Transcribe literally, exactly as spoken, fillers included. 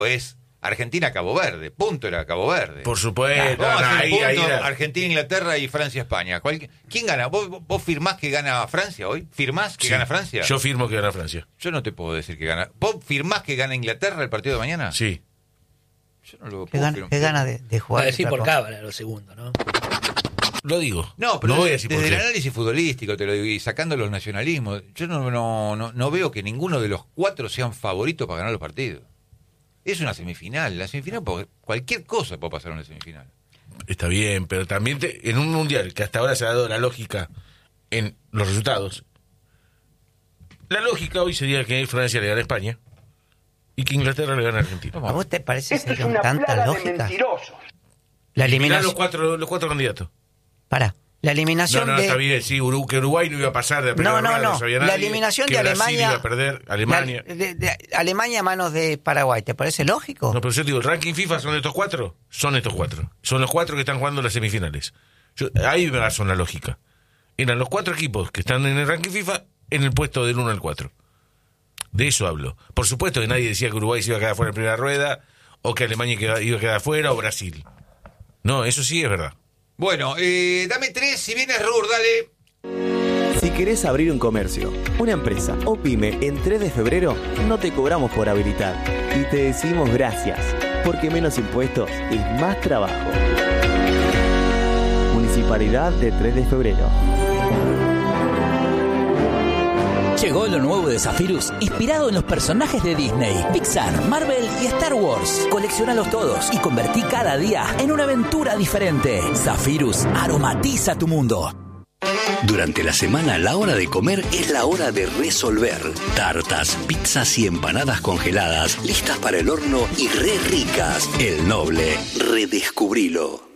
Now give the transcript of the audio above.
es Argentina-Cabo Verde. Punto era Cabo Verde. Por supuesto. Vamos a hacer ahí, punto, ahí era. Argentina-Inglaterra y Francia-España. Cual... ¿Quién gana? ¿Vos, ¿Vos firmás que gana Francia hoy? ¿Firmás que Sí, gana Francia? Yo firmo que gana Francia. Yo no te puedo decir que gana. ¿Vos firmás que gana Inglaterra el partido de mañana? Sí. Yo no lo Qué, puedo gan- firmar. qué gana de, de Va jugar. a decir otra por cosa. cábala lo segundo, ¿no? Lo digo. No, pero no voy a desde, decir por desde el qué. análisis futbolístico, te lo digo, y sacando los nacionalismos, yo no, no, no, no veo que ninguno de los cuatro sean favoritos para ganar los partidos. Es una semifinal. La semifinal, porque cualquier cosa puede pasar en una semifinal. Está bien, pero también te- en un mundial que hasta ahora se ha dado la lógica en los resultados. La lógica hoy sería que Francia le gane a España y que Inglaterra le gane a Argentina. ¿A vos te parece Esto es ser con una tanta plaga de lógica? mentirosos. La Mirá eliminación. los cuatro, los cuatro candidatos. Pará. La No, eliminación no, de. está bien, sí, Uruguay, que Uruguay no iba a pasar de la primera No, no, ronda, no. sabía La nadie, eliminación que de Brasil Alemania. iba a perder, Alemania. La- de- de- Alemania a manos de Paraguay. ¿Te parece lógico? No, pero yo te digo, el ranking FIFA son estos cuatro, son estos cuatro. Son los cuatro que están jugando las semifinales. Yo, ahí me baso en la lógica. Eran los cuatro equipos que están en el ranking FIFA en el puesto del uno al cuatro. De eso hablo. Por supuesto que nadie decía que Uruguay se iba a quedar fuera en primera rueda, o que Alemania iba iba a quedar fuera, o Brasil. No, eso sí es verdad. Bueno, eh, dame tres, si vienes Rur, dale. Si querés abrir un comercio, una empresa o pyme en tres de febrero, no te cobramos por habilitar. Y te decimos gracias, porque menos impuestos es más trabajo. Municipalidad de tres de febrero. Llegó lo nuevo de Zephyrus, inspirado en los personajes de Disney, Pixar, Marvel y Star Wars. Colecciónalos todos y convertí cada día en una aventura diferente. Zephyrus aromatiza tu mundo. Durante la semana, la hora de comer es la hora de resolver. Tartas, pizzas y empanadas congeladas, listas para el horno y re ricas. El Noble, redescubrilo.